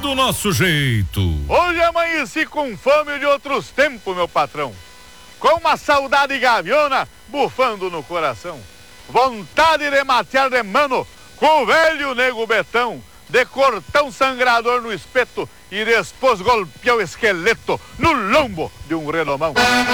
do nosso jeito. Hoje amanheci com fome de outros tempos, meu patrão. Com uma saudade gaviona bufando no coração. Vontade de matear de mano com o velho nego Betão, de cortar um sangrador no espeto e depois golpear o esqueleto no lombo de um renomão.